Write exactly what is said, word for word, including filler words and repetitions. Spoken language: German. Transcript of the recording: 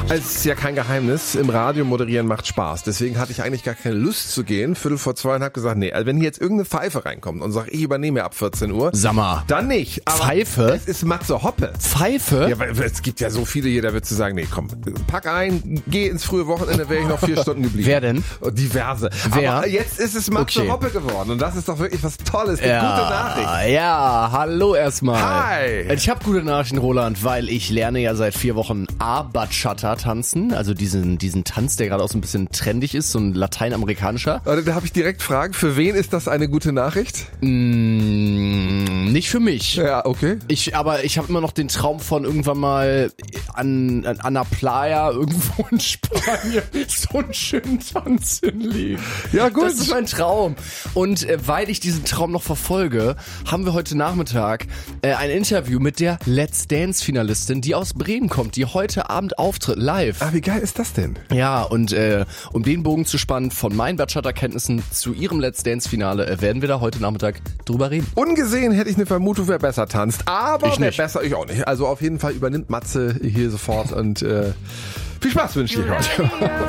Es ist ja kein Geheimnis, im Radio moderieren macht Spaß. Deswegen hatte ich eigentlich gar keine Lust zu gehen. Viertel vor zwei und hab gesagt, nee, also wenn hier jetzt irgendeine Pfeife reinkommt und sagt, ich übernehme ab vierzehn Uhr. Sag mal. Dann nicht. Aber Pfeife? Es ist Matze Hoppe. Pfeife? Ja, weil es gibt ja so viele hier, da würdest du sagen, nee, komm, pack ein, geh ins frühe Wochenende, wäre ich noch vier Stunden geblieben. Wer denn? Diverse. Wer? Aber jetzt ist es Matze Okay. Hoppe geworden und das ist doch wirklich was Tolles. Eine Ja, gute Nachricht. ja, hallo erstmal. Hi. Ich habe gute Nachrichten, Roland, weil ich lerne ja seit vier Wochen A-Bachata tanzen, also diesen, diesen Tanz, der gerade auch so ein bisschen trendig ist, so ein lateinamerikanischer. Warte, da habe ich direkt Fragen. Für wen ist das eine gute Nachricht? Mm, nicht für mich. Ja, okay. Ich, aber ich habe immer noch den Traum von irgendwann mal an, an, an der Playa irgendwo in Spanien so einen schönen Tanz hinlegen. Ja, gut. Das ist mein Traum. Und äh, weil ich diesen Traum noch verfolge, haben wir heute Nachmittag äh, ein Interview mit der Let's Dance-Finalistin, die aus Bremen kommt, die heute Abend auftritt, live. Ah, wie geil ist das denn? Ja, und äh, um den Bogen zu spannen, von meinen Bachata-Kenntnissen zu ihrem Let's Dance-Finale, äh, werden wir da heute Nachmittag drüber reden. Ungesehen hätte ich eine Vermutung, wer besser tanzt. Aber Ich wer nicht. besser, ich auch nicht. Also auf jeden Fall übernimmt Matze hier sofort und äh, viel Spaß wünsche ich euch.